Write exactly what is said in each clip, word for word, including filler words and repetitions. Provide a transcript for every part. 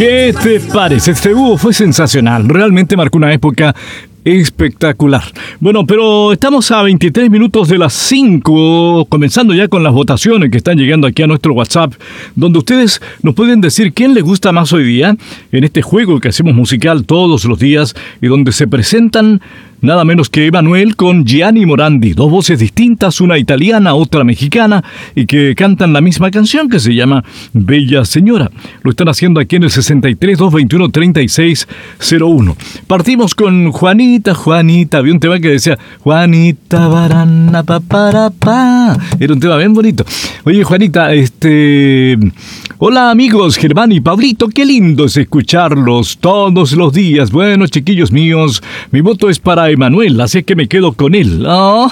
¿Qué te parece? Este dúo fue sensacional. Realmente marcó una época espectacular. Bueno, pero estamos a veintitrés minutos de las cinco, comenzando ya con las votaciones que están llegando aquí a nuestro WhatsApp, donde ustedes nos pueden decir quién les gusta más hoy día en este juego que hacemos musical todos los días y donde se presentan nada menos que Emanuel con Gianni Morandi, dos voces distintas, una italiana, otra mexicana, y que cantan la misma canción que se llama Bella Señora. Lo están haciendo aquí en el sesenta y tres, doscientos veintiuno, treinta y seis cero uno. Partimos con Juanita, Juanita. Había un tema que decía Juanita barana pa para pa. Era un tema bien bonito. Oye, Juanita, este... hola amigos, Germán y Pablito, qué lindo es escucharlos todos los días. Bueno, chiquillos míos, mi voto es para Emanuel, así que me quedo con él. Oh,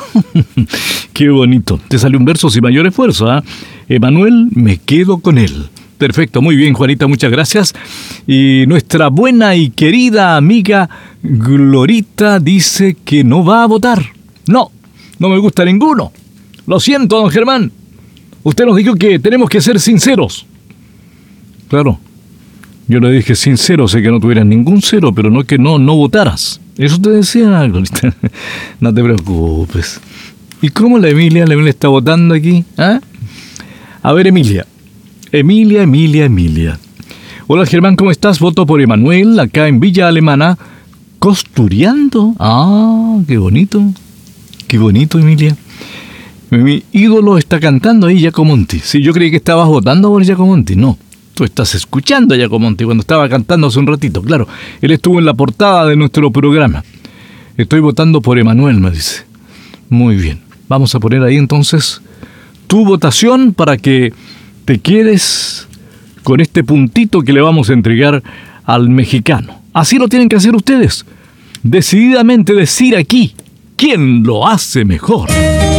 qué bonito. Te salió un verso sin mayor esfuerzo, ¿ah? ¿eh? Emanuel, me quedo con él. Perfecto, muy bien, Juanita, muchas gracias. Y nuestra buena y querida amiga Glorita dice que no va a votar. No, no me gusta ninguno. Lo siento, don Germán. Usted nos dijo que tenemos que ser sinceros. Claro, yo le dije sincero, sé que no tuvieras ningún cero, pero no que no, no votaras. Eso te decía, Glorita. No te preocupes. ¿Y cómo la Emilia? ¿La Emilia está votando aquí? ¿Ah? A ver, Emilia. Emilia, Emilia, Emilia. Hola, Germán, ¿cómo estás? Voto por Emanuel, acá en Villa Alemana. Costureando. Ah, qué bonito. Qué bonito, Emilia. Mi ídolo está cantando ahí, Giacomonti. Sí, yo creí que estabas votando por Giacomonti. No. Tú estás escuchando a Giacomonti cuando estaba cantando hace un ratito. Claro, él estuvo en la portada de nuestro programa. Estoy votando por Emanuel, me dice. Muy bien. Vamos a poner ahí entonces tu votación para que te quedes con este puntito que le vamos a entregar al mexicano. Así lo tienen que hacer ustedes. Decididamente decir aquí quién lo hace mejor.